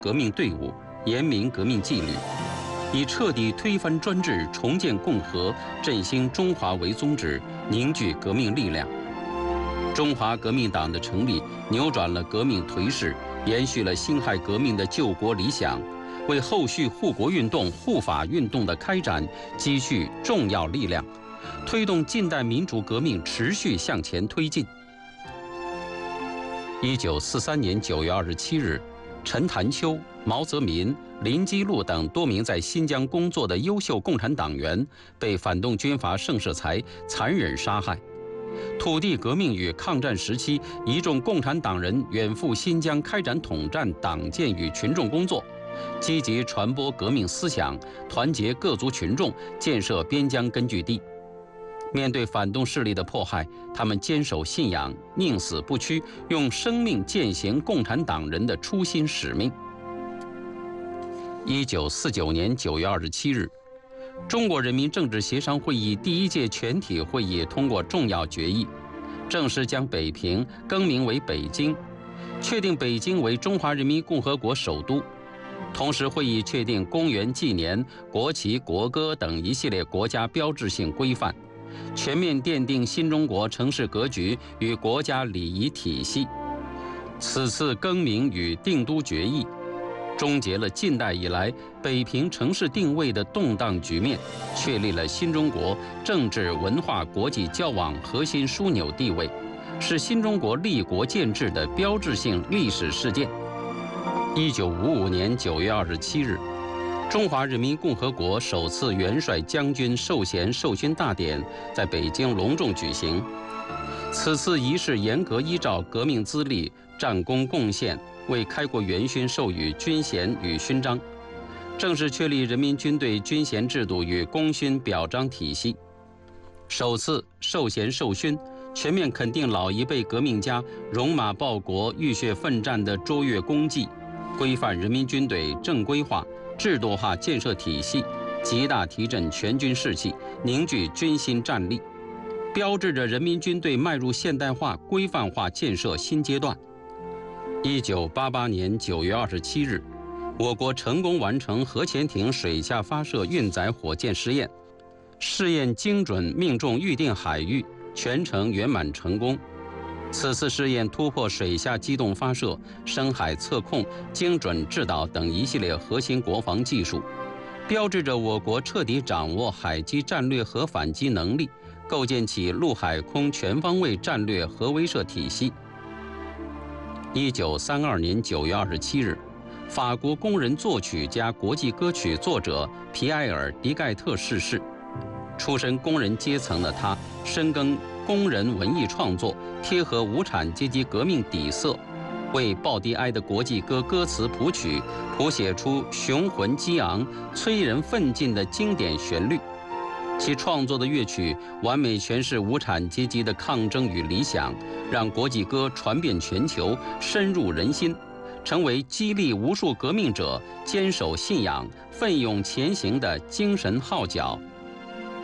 革命队伍，严明革命纪律，以彻底推翻专制、重建共和、振兴中华为宗旨，凝聚革命力量。中华革命党的成立，扭转了革命颓势，延续了辛亥革命的救国理想，为后续护国运动、护法运动的开展积蓄重要力量，推动近代民主革命持续向前推进。1943年9月27日，陈潭秋、毛泽民、林基路等多名在新疆工作的优秀共产党员被反动军阀盛世才残忍杀害。土地革命与抗战时期，一众共产党人远赴新疆开展统战、党建与群众工作，积极传播革命思想，团结各族群众，建设边疆根据地。面对反动势力的迫害，他们坚守信仰，宁死不屈，用生命践行共产党人的初心使命。1949年9月27日，中国人民政治协商会议第1届全体会议通过重要决议，正式将北平更名为北京，确定北京为中华人民共和国首都。同时，会议确定公园纪年、国旗、国歌等一系列国家标志性规范，全面奠定新中国城市格局与国家礼仪体系。此次更名与定都决议，终结了近代以来北平城市定位的动荡局面，确立了新中国政治文化国际交往核心枢纽地位，是新中国立国建制的标志性历史事件。1955年9月27日，中华人民共和国首次元帅将军授衔授勋大典在北京隆重举行。此次仪式严格依照革命资历、战功贡献，为开国元勋授予军衔与勋章，正式确立人民军队军衔制度与功勋表彰体系。首次授衔授勋，全面肯定老一辈革命家戎马报国、浴血奋战的卓越功绩，规范人民军队正规化、制度化建设体系，极大提振全军士气，凝聚军心战力，标志着人民军队迈入现代化、规范化建设新阶段。1988年9月27日，我国成功完成核潜艇水下发射运载火箭试验，试验精准命中预定海域，全程圆满成功。此次试验突破水下机动发射、深海测控、精准制导等一系列核心国防技术，标志着我国彻底掌握海基战略核反击能力，构建起陆海空全方位战略核威慑体系。1932年9月27日，法国工人作曲家、国际歌曲作者皮埃尔·迪盖特逝世。出身工人阶层的他，深耕工人文艺创作，贴合无产阶级革命底色，为鲍迪埃的国际歌歌词谱曲，谱写出雄浑激昂、催人奋进的经典旋律。其创作的乐曲完美诠释无产阶级的抗争与理想，让国际歌传遍全球，深入人心，成为激励无数革命者坚守信仰、奋勇前行的精神号角。